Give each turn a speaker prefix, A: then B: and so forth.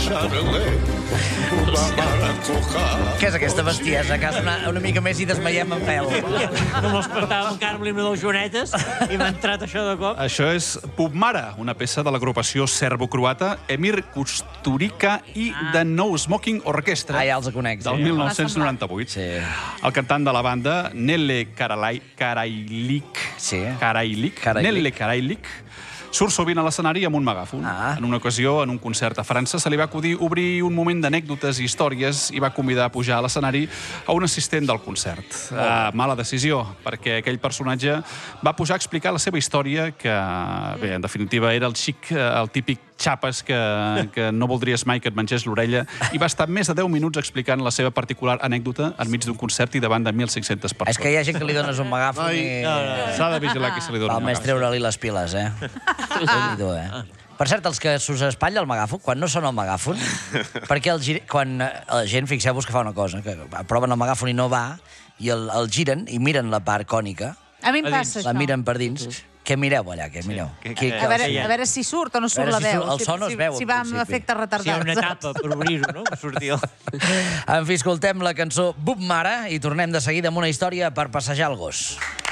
A: Què és aquesta bestiesa? Que ha sonat una mica més i desmaiem en peu.
B: No me'ls portàvem encara amb l'himne dels Joanetes i m'ha entrat això de cop.
C: Això és Pupmara, una peça de l'agrupació serbo-croata Emir Kusturica i The No Smoking Orchestra.
A: Ja els conec.
C: Del 1998.
A: Sí.
C: El cantant de la banda, Nelle Karailik, Nelle Karailik, surt sovint a l'escenari amb un megàfon. En una ocasió, en un concert a França, se li va acudir obrir un moment d'anècdotes i històries i va convidar a pujar a l'escenari a un assistent del concert. Mala decisió, perquè aquell personatge va pujar a explicar la seva història, que, bé, en definitiva, era el xic, el típic xapes que no voldries mai que et mengés l'orella, i va estar més de 10 minuts explicant la seva particular anècdota enmig d'un concert i davant de 1.500 persones.
A: És que hi ha gent que li dones un megàfon i...
C: S'ha de vigilar qui se li dona un
A: Val més
C: megàfon.
A: treure-li les piles, Déu-n'hi-do, Per cert, els que s'us espatlla el megàfon, quan no sona el megàfon, perquè quan la gent, fixeu-vos que fa una cosa, que aproven el megàfon i no va, i el giren i miren la part cònica.
D: A mi em passa això.
A: La miren per dins. Què mireu allà? Què mireu?
D: A veure si surt o no surt la veu.
A: El so no es veu,
D: Si va amb efectes retardats.
B: Si hi ha una etapa per obrir-ho, no? Per sortir.
A: En fi, escoltem la cançó Pupmara i tornem de seguida amb una història per passejar el gos.